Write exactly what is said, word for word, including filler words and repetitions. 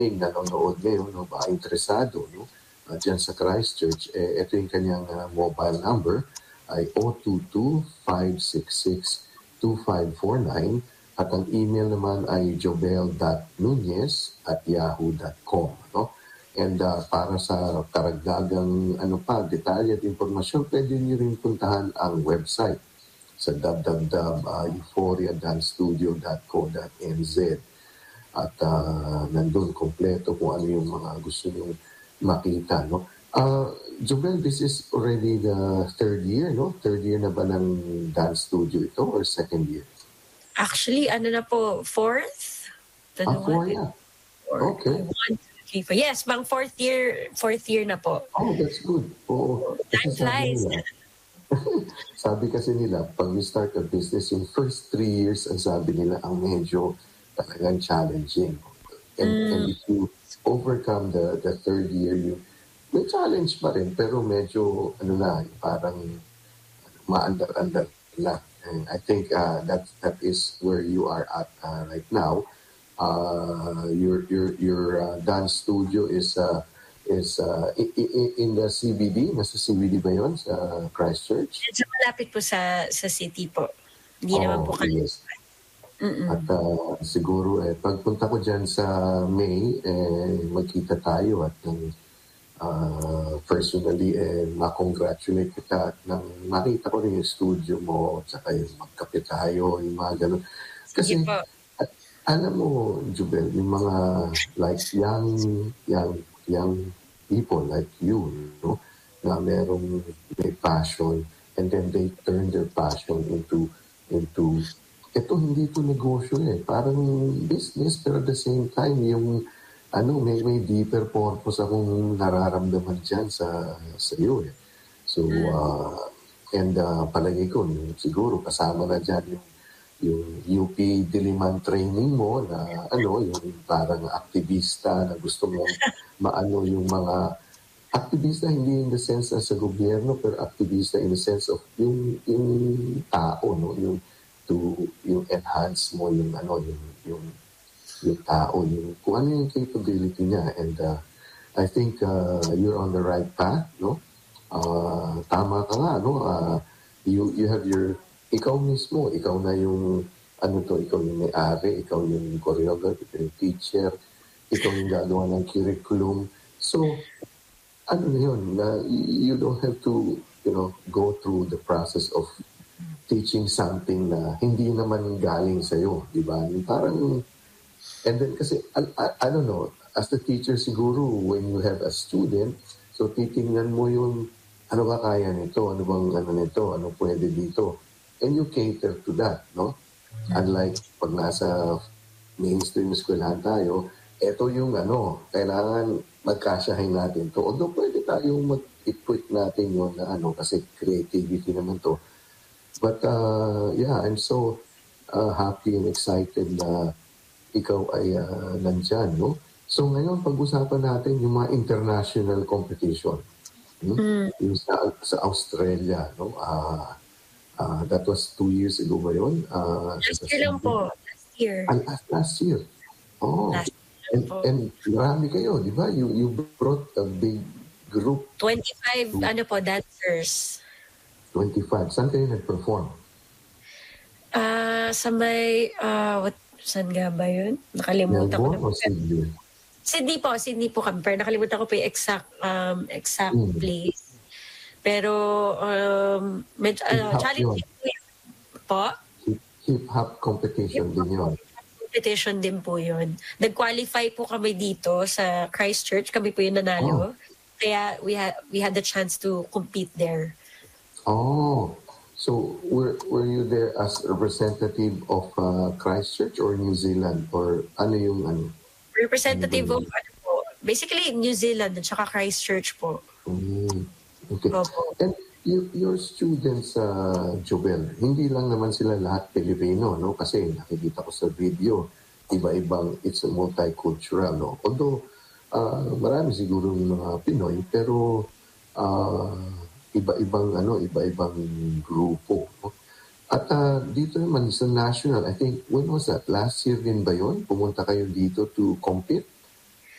nanonood ngayon, no, baka interesado, no, uh, dyan sa Christchurch, eh, ito yung kanyang uh, mobile number ay zero two two, five six six, two five four nine at ang email naman ay jobel dot nunez at yahoo dot com. No? And uh, para sa karagdagang ano pa, detalye at informasyon, pwede nyo rin puntahan ang website sa w w w dot euphoria dance studio dot co dot n z. At uh, nandun kompleto kung ano yung mga gusto nyo makita. No? Uh, Jobel, this is already the third year, no? Third year na ba ng dance studio ito or second year? Actually, ano na po, fourth? Ah, four na. Four. Okay. One, two, three, four. Yes, bang fourth year, fourth year na po. Oh, that's good. Oo. Time flies. Sabi kasi nila, pag you start a business, yung first three years, ang sabi nila, ang medyo talagang challenging. And, mm. and if you overcome the the third year, you may challenge pa rin, pero medyo, ano na, parang maandar-andar na. And I think uh, that that is where you are at uh, right now. Uh, your your your uh, dance studio is uh, is uh, i- i- in the C B D. Nasa C B D ba yun? Sa Christchurch? Medyo malapit po sa sa city po. Hindi oh, naman po kami. Yes. At uh, siguro, eh, pagpunta ko dyan sa May, eh, magkita tayo at ng uh, personally, eh, makongratulate kita at nang makita ko rin yung studio mo at saka yung magkape tayo, yung mga ganun. Kasi, at, alam mo, Jubel, yung mga like young, young, young people like you, no, na merong may passion and then they turn their passion into into ito hindi to negosyo eh. Parang business pero at the same time yung ano may may deeper purpose akong nararamdaman dyan sa sa iyo eh. So uh, and uh, palagi ko siguro kasama na dyan yung yung U P Diliman training mo na ano yung parang aktivista na gusto mo maano yung mga aktivista hindi in the sense as sa gobyerno pero aktivista in the sense of yung yung tao no yung to yung enhance mo yung ano yung yung yung tao yung kung ano yung capability niya and uh, I think uh, you're on the right path no uh, tama ka nga no uh, you you have your ikaw mismo ikaw na yung ano to ikaw yung may-ari ikaw yung choreographer ikaw yung teacher ikaw yung gagawa ng curriculum so ano na yun na you don't have to you know go through the process of teaching something na hindi naman galing sa'yo, di ba? Parang, and then kasi, I, I, I don't know, as the teacher siguro, when you have a student, so titingnan mo yung, ano ba kaya nito, ano bang ano nito, ano pwede dito. And you cater to that, no? Unlike pag nasa mainstream eskwelahan tayo, eto yung ano, kailangan magkasyahin natin to. Although pwede tayong mag-equip natin yun na ano, kasi creativity naman to. But uh, yeah, I'm so uh, happy and excited na ikaw ay uh, nandyan, no? So ngayon, pag-usapan natin yung mga international competition. Hmm? Mm. Yung sa, sa Australia, no? Uh, uh, that was two years ago ba yun? Uh, last year lang po. Last year. Ah, last, last year. Oh. Last year and, po. and marami kayo, di ba? You, you brought a big group. twenty-five, to, ano po, dancers. twenty-five. Saan kayo nag-perform? Ah, uh, sa may, uh, what, saan nga ba yun? Nakalimutan Melbourne ko na. O Sydney? Sydney po, Sydney po kami. Pero nakalimutan ko po yung exact, um, exact mm. place. Pero, um, medyo, uh, challenging po yun. Po? Hip-hop competition din yun. Competition din po yun. Nag-qualify po kami dito sa Christchurch. Kami po yung nanalo. Oh. Kaya we had, we had the chance to compete there. Oh, so were were you there as a representative of uh, Christchurch or New Zealand or ano yung ano? Representative ano of ano po? Basically New Zealand at saka Christchurch po. Mm, okay. Opo. And you, your students, uh, Jobel, hindi lang naman sila lahat Pilipino, no? Kasi nakikita ko sa video, iba-ibang, it's a multicultural, no? Although uh, marami siguro yung mga Pinoy, pero uh, iba-ibang ano, iba-ibang grupo. No? At uh, dito naman sa national, I think, when was that? Last year din ba yun? Pumunta kayo dito to compete?